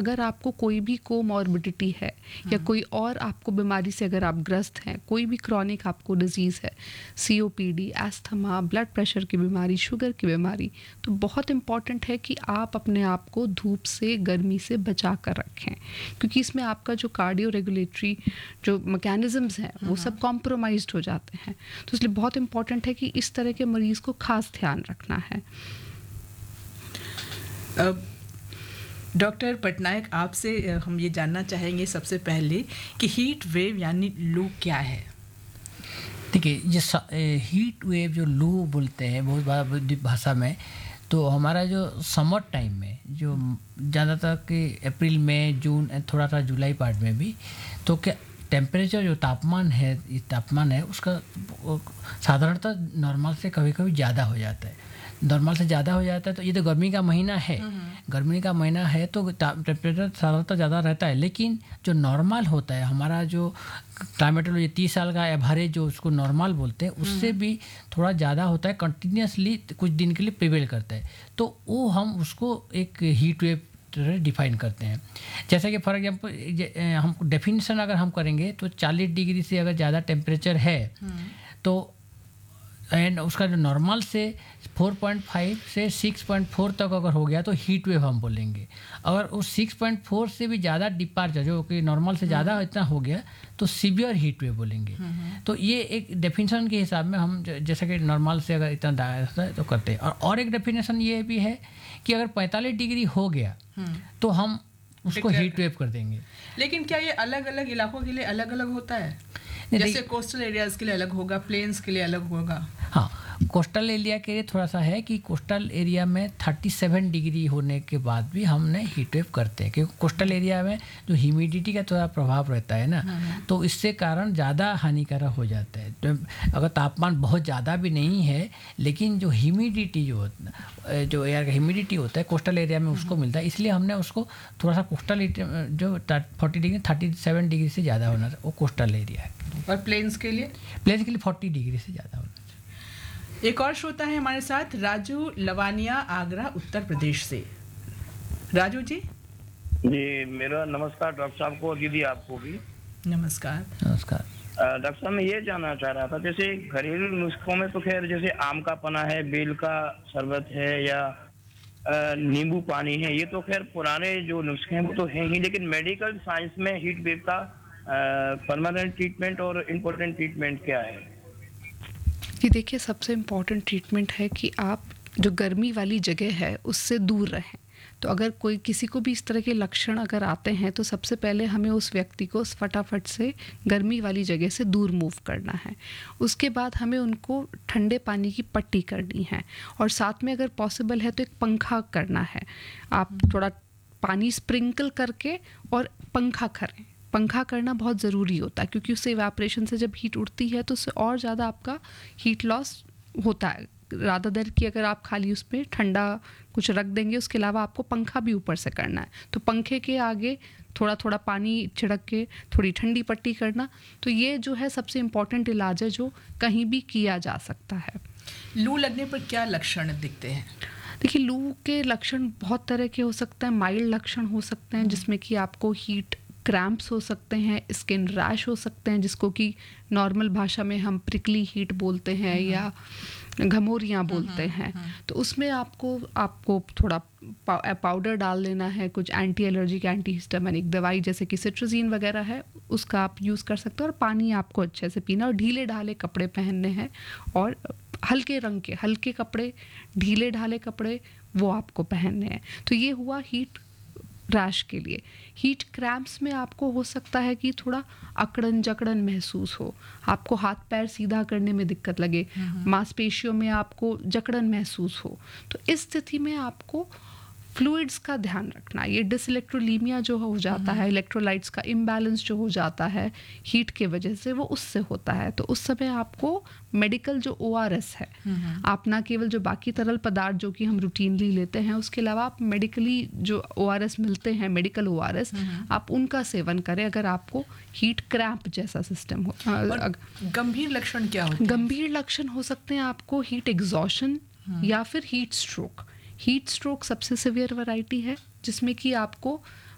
अगर आपको कोई भी कोमॉर्बिडिटी है या कोई और आपको बीमारी से अगर आप ग्रस्त हैं, कोई भी क्रॉनिक आपको डिजीज़ है, COPD, एस्थमा, ब्लड प्रेशर की बीमारी, शुगर की बीमारी, तो बहुत इम्पॉर्टेंट है कि आप अपने आप को धूप से, गर्मी से बचा कर रखें, क्योंकि इसमें आपका जो कार्डियो रेगुलेटरी जो मैकेनिज़म्स हैं वो सब कॉम्प्रोमाइज्ड हो जाते हैं। तो इसलिए बहुत इम्पॉर्टेंट है कि इस तरह के मरीज़ को खास ध्यान रखना है। डॉक्टर पटनायक, आपसे हम ये जानना चाहेंगे सबसे पहले कि हीट वेव यानी लू क्या है? देखिए, ये हीट वेव जो लू बोलते हैं बहुत बड़ा भाषा में, तो हमारा जो समर टाइम में जो ज़्यादातर कि अप्रैल में, जून, थोड़ा सा जुलाई पार्ट में भी, तो क्या टेम्परेचर जो तापमान है उसका साधारणतः नॉर्मल से कभी कभी ज़्यादा हो जाता है। नॉर्मल से ज़्यादा हो जाता है, तो ये तो गर्मी का महीना है, गर्मी का महीना है तो टेम्परेचर साधारणतः ज़्यादा रहता है। लेकिन जो नॉर्मल होता है हमारा जो क्लाइमेटोलॉजी 30 साल का एवरेज जो उसको नॉर्मल बोलते हैं, उससे भी थोड़ा ज़्यादा होता है, कंटिन्यूसली कुछ दिन के लिए प्रिवेल करता है, तो वो हम उसको एक हीट वेव डिफाइन करते हैं। जैसे कि फॉर एग्जांपल हम डेफिनेशन अगर हम करेंगे तो 40 डिग्री से अगर ज़्यादा टेम्परेचर है तो एंड उसका जो नॉर्मल से 4.5 से 6.4 तक अगर हो गया तो हीट वेव हम बोलेंगे। अगर उस 6.4 से भी ज़्यादा डिपार्चर जो कि नॉर्मल से ज़्यादा इतना हो गया तो सीवियर हीट वेव बोलेंगे। तो ये एक डेफिनेशन के हिसाब में हम जैसे कि नॉर्मल से अगर इतना ज़्यादा है तो करते हैं। और एक डेफिनेशन ये भी है कि अगर 45 डिग्री हो गया तो हम उसको हीट वेव कर देंगे। लेकिन क्या ये अलग अलग इलाकों के लिए अलग अलग होता है? जैसे कोस्टल एरियाज के लिए अलग होगा, प्लेन्स के लिए अलग होगा? हाँ, कोस्टल एरिया के लिए थोड़ा सा है कि कोस्टल एरिया में 37 डिग्री होने के बाद भी हमने हीट वेव करते हैं, क्योंकि कोस्टल एरिया में जो ह्यूमिडिटी का थोड़ा प्रभाव रहता है ना, तो इससे कारण ज़्यादा हानिकारक हो जाता है। तो अगर तापमान बहुत ज़्यादा भी नहीं है लेकिन जो ह्यूमिडिटी जो एयर का ह्यूमिडिटी होता है कोस्टल एरिया में उसको मिलता है, इसलिए हमने उसको थोड़ा सा कोस्टल जो 40 डिग्री 37 डिग्री से ज़्यादा होना वो कोस्टल एरिया है। और प्लेन्स के लिए? 40 डिग्री से ज़्यादा होना। एक और श्रोता है हमारे साथ, राजू लवानिया, आगरा, उत्तर प्रदेश से। राजू जी। जी, मेरा नमस्कार डॉक्टर साहब को, दीदी आपको भी नमस्कार। नमस्कार डॉक्टर साहब, मैं ये जानना चाह रहा था, जैसे घरेलू नुस्खों में तो खैर जैसे आम का पना है, बेल का शरबत है या नींबू पानी है, ये तो खैर पुराने जो नुस्खे हैं वो तो हैं ही, लेकिन मेडिकल साइंस में हीट वेव का परमानेंट ट्रीटमेंट और इम्पोर्टेंट ट्रीटमेंट क्या है? ये देखिए, सबसे इम्पॉर्टेंट ट्रीटमेंट है कि आप जो गर्मी वाली जगह है उससे दूर रहें। तो अगर कोई किसी को भी इस तरह के लक्षण अगर आते हैं तो सबसे पहले हमें उस व्यक्ति को फटाफट से गर्मी वाली जगह से दूर मूव करना है। उसके बाद हमें उनको ठंडे पानी की पट्टी करनी है और साथ में अगर पॉसिबल है तो एक पंखा करना है। आप थोड़ा पानी स्प्रिंकल करके और पंखा करें। पंखा करना बहुत ज़रूरी होता है क्योंकि उससे इवेपोरेशन से जब हीट उठती है तो उससे और ज़्यादा आपका हीट लॉस होता है, ज़्यादा देर की अगर आप खाली उस पर ठंडा कुछ रख देंगे। उसके अलावा आपको पंखा भी ऊपर से करना है, तो पंखे के आगे थोड़ा थोड़ा पानी छिड़क के थोड़ी ठंडी पट्टी करना। तो ये जो है सबसे इम्पॉर्टेंट इलाज है जो कहीं भी किया जा सकता है। लू लगने पर क्या लक्षण दिखते हैं? देखिए, लू के लक्षण बहुत तरह के हो सकते हैं। माइल्ड लक्षण हो सकते हैं जिसमें कि आपको हीट क्रैम्प्स हो सकते हैं, स्किन रैश हो सकते हैं जिसको कि नॉर्मल भाषा में हम प्रिकली हीट बोलते हैं या घमौरियाँ बोलते हैं। तो उसमें आपको थोड़ा पाउडर डाल लेना है, कुछ एंटी एलर्जिक एंटी हिस्टामिनिक दवाई जैसे कि सिट्राजीन वगैरह है उसका आप यूज़ कर सकते हो। और पानी आपको अच्छे से पीना और ढीले ढाले कपड़े पहनने हैं और हल्के कपड़े, ढीले ढाले कपड़े वो आपको पहनने हैं। तो ये हुआ हीट रैश के लिए। हीट क्रैम्प्स में आपको हो सकता है कि थोड़ा अकड़न जकड़न महसूस हो, आपको हाथ पैर सीधा करने में दिक्कत लगे, मांसपेशियों में आपको जकड़न महसूस हो। तो इस स्थिति में आपको फ्लूइड्स का ध्यान रखना। ये डिसइलेक्ट्रोलीमिया जो हो जाता है, इलेक्ट्रोलाइट्स का इम्बैलेंस जो हो जाता है हीट के वजह से, वो उससे होता है। तो उस समय आपको मेडिकल जो ORS है, आप ना केवल जो बाकी तरल पदार्थ जो कि हम रूटीनली लेते हैं उसके अलावा आप मेडिकली जो ORS मिलते हैं, मेडिकल ORS, आप उनका सेवन करें अगर आपको हीट क्रैम्प जैसा सिस्टम हो। गंभीर लक्षण क्या होते हैं? गंभीर लक्षण हो सकते हैं आपको हीट एग्जॉशन या फिर हीट स्ट्रोक। हीट स्ट्रोक सबसे सिवियर वैरायटी है जिसमें कि आपको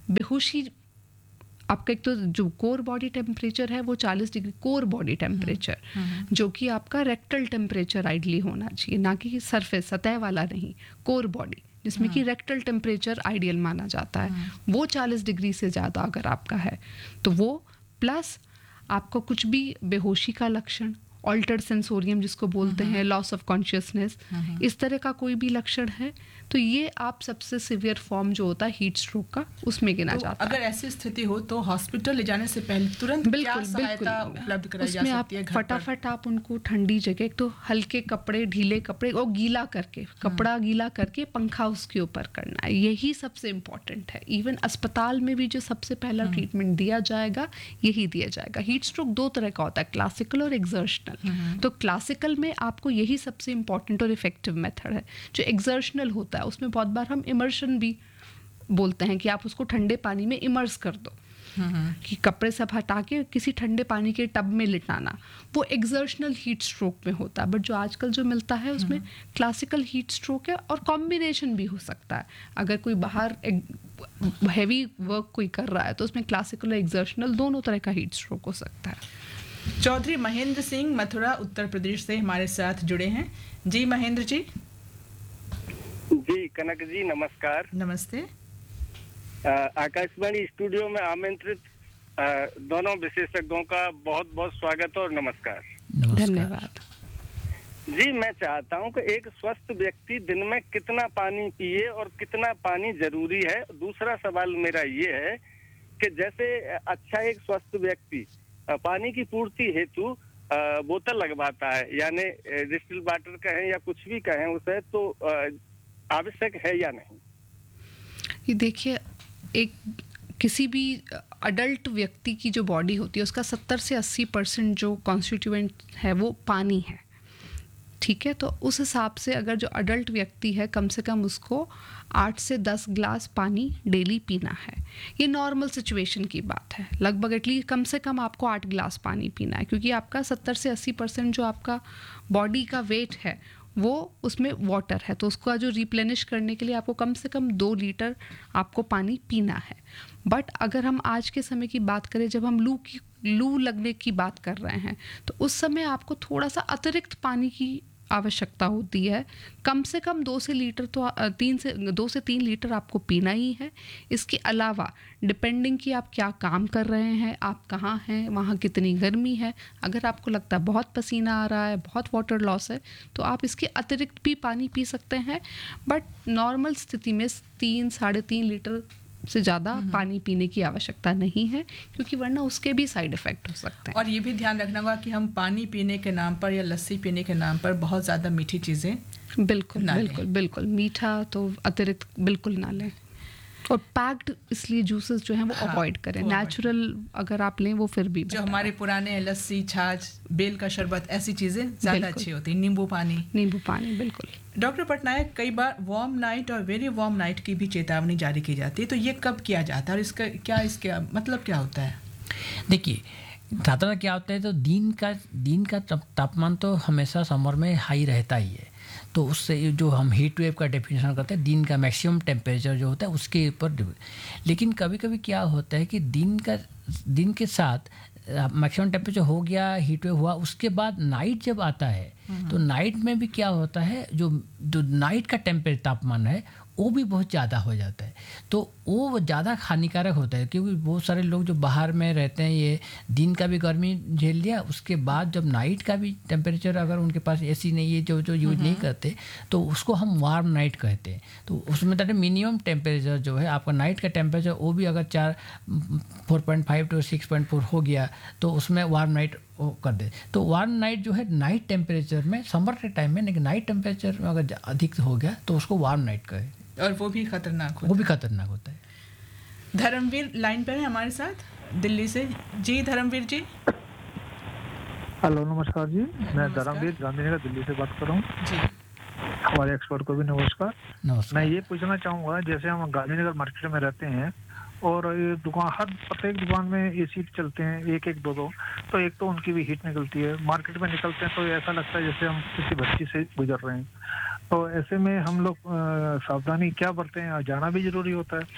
बेहोशी आपका एक तो जो कोर बॉडी टेम्परेचर है वो 40 डिग्री कोर बॉडी टेम्परेचर, जो कि आपका रेक्टल टेम्परेचर आइडली होना चाहिए, ना कि सरफेस सतह वाला नहीं, कोर बॉडी जिसमें कि रेक्टल टेम्परेचर आइडियल माना जाता है, वो 40 डिग्री से ज़्यादा अगर आपका है तो वो, प्लस आपको कुछ भी बेहोशी का लक्षण, ऑल्टर्ड सेंसोरियम जिसको बोलते हैं, लॉस ऑफ कॉन्शियसनेस, इस तरह का कोई भी लक्षण है तो ये आप सबसे सिवियर फॉर्म जो होता है हीट स्ट्रोक का उसमें गिना जाता है। अगर ऐसी स्थिति हो तो हॉस्पिटल ले जाने से पहले तुरंत क्या सहायता उपलब्ध कराई जा सकती है? फटाफट आप उनको ठंडी जगह, एक तो हल्के कपड़े, ढीले कपड़े और गीला करके, कपड़ा गीला करके पंखा उसके ऊपर करना है, यही सबसे इम्पोर्टेंट है। इवन अस्पताल में भी जो सबसे पहला ट्रीटमेंट दिया जाएगा यही दिया जाएगा। हीट स्ट्रोक दो तरह का होता है, क्लासिकल और एक्सर्शनल। तो क्लासिकल में आपको यही सबसे इम्पोर्टेंट और इफेक्टिव मेथड है। जो एक्सर्शनल होता है उसमें बहुत बार हम इमर्शन भी बोलते हैं कि आप उसको ठंडे पानी में इमर्स कर दो, कि कपड़े सब हटा के किसी ठंडे पानी के टब में लिटाना, वो एक्सर्शनल हीट स्ट्रोक में होता है। बट जो आजकल जो मिलता है उसमें क्लासिकल हीट स्ट्रोक है, और कॉम्बिनेशन भी हो सकता है। अगर कोई बाहर हैवी वर्क कोई कर रहा है तो उसमें क्लासिकल और एक्सर्शनल दोनों तरह का हीट स्ट्रोक हो सकता है। चौधरी महेंद्र सिंह मथुरा उत्तर प्रदेश से हमारे साथ जुड़े हैं। जी महेंद्र जी। जी कनक जी नमस्कार। नमस्ते। आकाशवाणी स्टूडियो में आमंत्रित दोनों विशेषज्ञों का बहुत बहुत स्वागत और नमस्कार। धन्यवाद। जी मैं चाहता हूं कि एक स्वस्थ व्यक्ति दिन में कितना पानी पिए और कितना पानी जरूरी है। दूसरा सवाल मेरा ये है कि जैसे अच्छा एक स्वस्थ व्यक्ति पानी की पूर्ति हेतु बोतल लगवाता है, यानी डिस्टिल वाटर कहें या कुछ भी कहें उसे, तो आवश्यक है या नहीं? ये देखिए, एक किसी भी अडल्ट व्यक्ति की जो बॉडी होती है उसका 70 से 80% जो कॉन्स्टिट्यूएंट है वो पानी है, ठीक है। तो उस हिसाब से अगर जो अडल्ट व्यक्ति है कम से कम उसको 8 से 10 ग्लास पानी डेली पीना है। ये नॉर्मल सिचुएशन की बात है। लगभग एटलीस्ट कम से कम आपको 8 ग्लास पानी पीना है, क्योंकि आपका 70 से 80% जो आपका बॉडी का वेट है वो उसमें वाटर है। तो उसको जो रिप्लेनिश करने के लिए आपको कम से कम 2 लीटर आपको पानी पीना है। बट अगर हम आज के समय की बात करें, जब हम लू लगने की बात कर रहे हैं, तो उस समय आपको थोड़ा सा अतिरिक्त पानी की आवश्यकता होती है। कम से कम 2 से 3 लीटर आपको पीना ही है। इसके अलावा डिपेंडिंग कि आप क्या काम कर रहे हैं, आप कहाँ हैं, वहाँ कितनी गर्मी है, अगर आपको लगता है बहुत पसीना आ रहा है, बहुत वाटर लॉस है, तो आप इसके अतिरिक्त भी पानी पी सकते हैं। बट नॉर्मल स्थिति में 3-3.5 लीटर से ज़्यादा पानी पीने की आवश्यकता नहीं है, क्योंकि वरना उसके भी साइड इफ़ेक्ट हो सकते हैं। और ये भी ध्यान रखना होगा कि हम पानी पीने के नाम पर या लस्सी पीने के नाम पर बहुत ज़्यादा मीठी चीज़ें बिल्कुल मीठा तो अतिरिक्त बिल्कुल ना लें। और पैक्ड इसलिए जूसेस जो हैं वो अवॉइड करें। नेचुरल अगर आप लें वो फिर भी जो हमारे पुराने लस्सी, छाछ, बेल का शरबत, ऐसी चीज़ें ज़्यादा अच्छी होती हैं। नींबू पानी बिल्कुल। डॉक्टर पटनायक, कई बार वार्म नाइट और वेरी वार्म नाइट की भी चेतावनी जारी की जाती है, तो ये कब किया जाता है और इसका मतलब क्या होता है? देखिए, साधारण क्या होता है, तो दिन का तापमान तो हमेशा समर में हाई रहता ही है। तो उससे जो हम हीट वेव का डेफिनेशन करते हैं, दिन का मैक्सिमम टेम्परेचर जो होता है उसके ऊपर। लेकिन कभी कभी क्या होता है कि दिन के साथ मैक्सिमम टेम्परेचर हो गया, हीट वेव हुआ, उसके बाद नाइट जब आता है तो नाइट में भी क्या होता है, जो नाइट का तापमान है वो भी बहुत ज़्यादा हो जाता है। तो वो ज़्यादा हानिकारक होता है, क्योंकि बहुत सारे लोग जो बाहर में रहते हैं ये दिन का भी गर्मी झेल लिया, उसके बाद जब नाइट का भी टेम्परेचर, अगर उनके पास एसी नहीं है, जो यूज नहीं करते, तो उसको हम वार्म नाइट कहते हैं। तो उसमें तो मिनिमम टेम्परेचर जो है आपका नाइट का टेम्परेचर, वो भी अगर 4.5 to 6.4 हो गया तो उसमें वार्म नाइट कर दे। तो वार्म नाइट जो है नाइट टेम्परेचर में, समर के टाइम में, लेकिन नाइट टेम्परेचर में अगर अधिक हो गया तो उसको वार्म नाइट कहे, और वो भी खतरनाक होता है। धर्मवीर लाइन पर है हमारे साथ दिल्ली से। जी धर्मवीर जी। हेलो, नमस्कार जी। मैं धर्मवीर गांधीनगर दिल्ली से बात कर रहा हूँ जी। हमारे एक्सपर्ट को भी नमस्कार। मैं ये पूछना चाहूँगा, जैसे हम गांधीनगर मार्केट में रहते हैं और ये प्रत्येक दुकान में एसी चलते हैं, एक 2, तो एक तो उनकी भी हीट निकलती है। मार्केट में निकलते हैं तो ऐसा लगता है जैसे हम किसी भट्टी से गुजर रहे हैं। तो ऐसे में हम लोग सावधानी क्या बरतें हैं? जाना भी जरूरी होता है।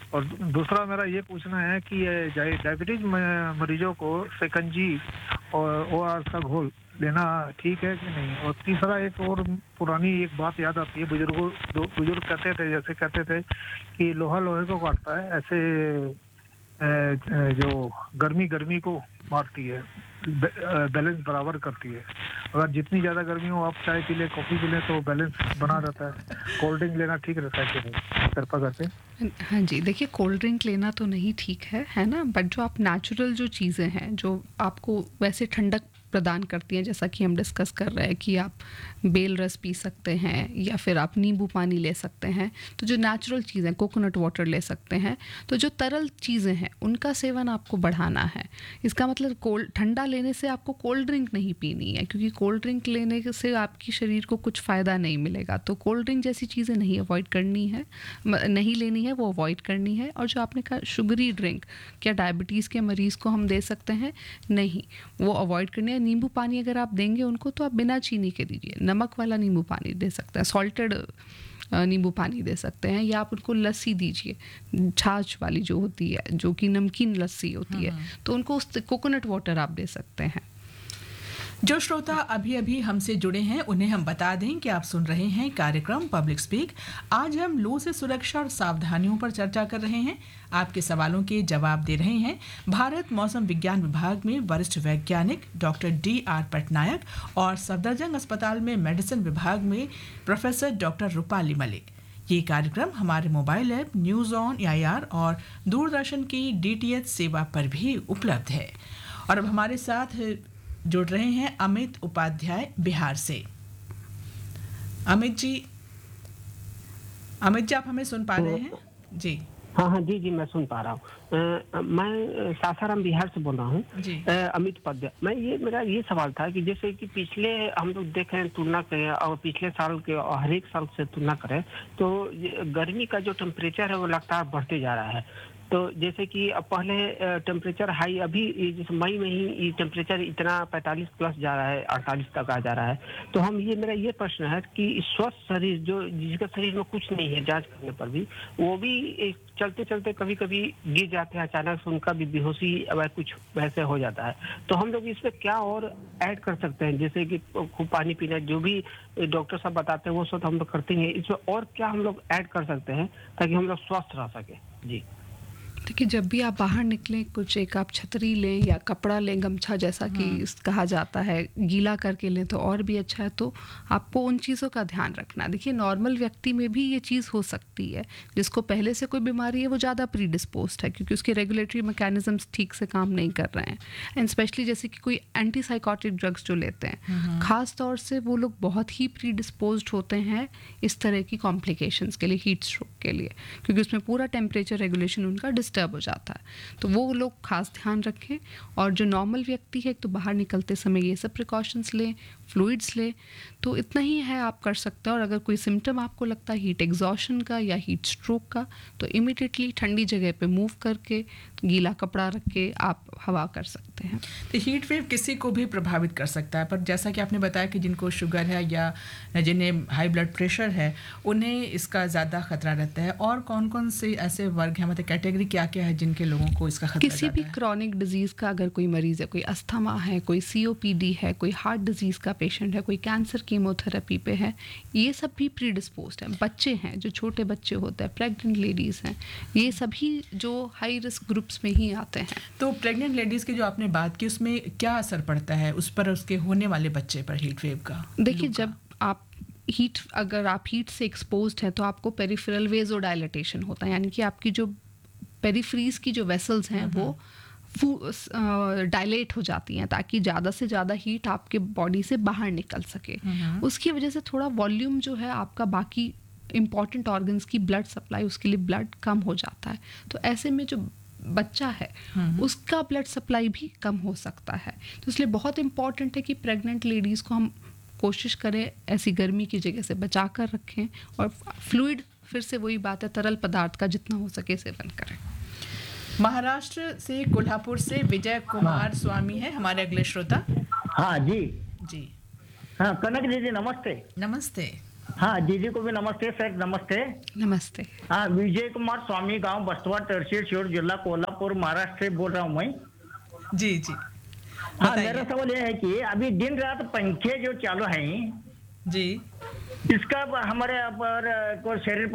और दूसरा मेरा ये पूछना है कि डायबिटीज मरीजों को शिकंजी और ORS का घोल लेना ठीक है कि नहीं। और तीसरा एक और पुरानी एक बात याद आती है, बुजुर्ग कहते थे कि लोहा लोहे को काटता है, ऐसे जो गर्मी को मारती है, बैलेंस बराबर करती है। अगर जितनी ज़्यादा गर्मी हो आप चाय पी लें, कॉफ़ी पी लें तो बैलेंस बना रहता है। कोल्ड ड्रिंक लेना ठीक रहता है कि नहीं, कृपा करके। हाँ जी, देखिए कोल्ड ड्रिंक लेना तो नहीं ठीक है ना, बट जो आप नेचुरल जो चीज़ें हैं जो आपको वैसे ठंडक प्रदान करती हैं, जैसा कि हम डिस्कस कर रहे हैं कि आप बेल रस पी सकते हैं या फिर आप नींबू पानी ले सकते हैं, तो जो नेचुरल चीज़ें, कोकोनट वाटर ले सकते हैं, तो जो तरल चीज़ें हैं उनका सेवन आपको बढ़ाना है। इसका मतलब ठंडा लेने से आपको कोल्ड ड्रिंक नहीं पीनी है, क्योंकि कोल्ड ड्रिंक लेने से आपकी शरीर को कुछ फ़ायदा नहीं मिलेगा। तो कोल्ड ड्रिंक जैसी चीज़ें नहीं लेनी है, वो अवॉइड करनी है। और जो आपने कहा शुगरी ड्रिंक, क्या डायबिटीज़ के मरीज़ को हम दे सकते हैं? नहीं, वो अवॉइड करनी है। नींबू पानी अगर आप देंगे उनको तो आप बिना चीनी के दीजिए, नमक वाला नींबू पानी दे सकते हैं, सॉल्टेड नींबू पानी दे सकते हैं, या आप उनको लस्सी दीजिए, छाछ वाली जो होती है, जो कि नमकीन लस्सी होती है, तो उनको उस कोकोनट वाटर आप दे सकते हैं। जो श्रोता अभी हमसे जुड़े हैं उन्हें हम बता दें कि आप सुन रहे हैं कार्यक्रम पब्लिक स्पीक। आज हम लू से सुरक्षा और सावधानियों पर चर्चा कर रहे हैं। आपके सवालों के जवाब दे रहे हैं भारत मौसम विज्ञान विभाग में वरिष्ठ वैज्ञानिक डॉक्टर DR पटनायक और सफदरजंग अस्पताल में मेडिसिन विभाग में प्रोफेसर डॉक्टर रूपाली मलिक। ये कार्यक्रम हमारे mobile app news on AIR और दूरदर्शन की DTH सेवा पर भी उपलब्ध है। और अब हमारे साथ जुड़ रहे हैं अमित उपाध्याय बिहार से। अमित जी आप हमें सुन पा रहे हैं? जी हाँ जी मैं सुन पा रहा हूँ। मैं सासाराम बिहार से बोल रहा हूँ, अमित उपाध्याय। मेरा ये सवाल था कि जैसे कि पिछले हम लोग देखें, तुलना करें और पिछले साल के हर एक साल से तुलना करें तो गर्मी का जो टेम्परेचर है वो लगातार बढ़ते जा रहा है। तो जैसे कि पहले टेम्परेचर हाई, अभी जैसे मई में ही टेम्परेचर इतना 45 प्लस जा रहा है, 48 तक आ जा रहा है। तो मेरा ये प्रश्न है कि स्वस्थ शरीर जो जिसका शरीर में कुछ नहीं है, जांच करने पर भी वो भी चलते चलते कभी कभी गिर जाते हैं, अचानक से उनका भी बेहोशी कुछ वैसे हो जाता है। तो हम लोग इसमें क्या और ऐड कर सकते हैं? जैसे कि खूब पानी पीना, जो भी डॉक्टर साहब बताते हैं वो सब हम लोग करते हैं, इसमें और क्या हम लोग ऐड कर सकते हैं ताकि हम लोग स्वस्थ रह सके? जी देखिए, जब भी आप बाहर निकलें, कुछ एक आप छतरी लें या कपड़ा लें, गमछा जैसा कि कहा जाता है, गीला करके लें तो और भी अच्छा है। तो आपको उन चीज़ों का ध्यान रखना। देखिए, नॉर्मल व्यक्ति में भी ये चीज़ हो सकती है। जिसको पहले से कोई बीमारी है वो ज़्यादा प्रीडिस्पोज्ड है, क्योंकि उसके रेगुलेटरी मैकेनिज्म्स ठीक से काम नहीं कर रहे हैं। एंड स्पेशली जैसे कि कोई एंटीसाइकोटिक ड्रग्स जो लेते हैं, ख़ास तौर से वो लोग बहुत ही प्रीडिस्पोज्ड होते हैं इस तरह की कॉम्प्लिकेशंस के लिए, हीट स्ट्रोक के लिए, क्योंकि उसमें पूरा टेम्परेचर रेगुलेशन उनका डिस्टर्ब हो जाता है। तो वो लोग खास ध्यान रखें। और जो नॉर्मल व्यक्ति है, तो बाहर निकलते समय ये सब प्रिकॉशंस लें, फ्लूइड्स लें। तो इतना ही है आप कर सकते हैं। और अगर कोई सिम्टम आपको लगता है हीट एग्जॉशन का या हीट स्ट्रोक का, तो इमीडिएटली ठंडी जगह पे मूव करके, गीला कपड़ा रख के आप हवा कर सकते हैं। तो हीट वेव किसी को भी प्रभावित कर सकता है, पर जैसा कि आपने बताया कि जिनको शुगर है या जिन्हें हाई ब्लड प्रेशर है उन्हें इसका ज़्यादा खतरा रहता है। और कौन कौन से ऐसे वर्ग हैं, मतलब कैटेगरी क्या क्या है जिनके लोगों को इसका खतरा किसी भी क्रॉनिक डिजीज़ का अगर कोई मरीज़ है, कोई अस्थमा है, कोई COPD है, कोई हार्ट डिजीज़ का पेशेंट है, कोई कैंसर कीमोथेरेपी पे है, ये सब भी प्रीडिस्पोज्ड हैं। बच्चे हैं, जो छोटे बच्चे होते हैं, प्रेग्नेंट लेडीज़ हैं, ये सभी जो हाई रिस्क ग्रुप्स में ही आते हैं। तो प्रेग्नेंट लेडीज़ की जो आपने बात की, उसमें क्या असर पड़ता है उस पर, उसके होने वाले बच्चे पर हीट वेव का? देखिए, जब अगर आप हीट से एक्सपोज्ड हैं तो आपको पेरिफेरल वेज़ोडाइलेटेशन होता है, यानी कि आपकी जो पेरिफ्रीज की जो वेसल्स हैं वो डायलेट हो जाती हैं, ताकि ज़्यादा से ज़्यादा हीट आपके बॉडी से बाहर निकल सके। उसकी वजह से थोड़ा वॉल्यूम जो है आपका बाकी इम्पॉर्टेंट ऑर्गन्स की ब्लड सप्लाई, उसके लिए ब्लड कम हो जाता है। तो ऐसे में जो बच्चा है उसका ब्लड सप्लाई भी कम हो सकता है। तो इसलिए बहुत इम्पॉर्टेंट है कि प्रेग्नेंट लेडीज़ को हम कोशिश करें ऐसी गर्मी की जगह से बचा कर रखें। और फ्लूइड, फिर से वही बात है, तरल पदार्थ का जितना हो सके सेवन करें। महाराष्ट्र से, कोल्हापुर से विजय कुमार स्वामी है हमारे अगले श्रोता। हाँ जी। जी हाँ, कनक दीदी नमस्ते। नमस्ते। हाँ, दीदी को भी नमस्ते सर, नमस्ते। नमस्ते। हाँ, विजय कुमार स्वामी, गांव बस्तवा, तहसील शिवूर, जिला कोल्हापुर, महाराष्ट्र से बोल रहा हूँ मैं। जी जी। हाँ, मेरा सवाल यह है कि अभी दिन रात पंखे जो चालू हैं जी, इसका हमारे शरीर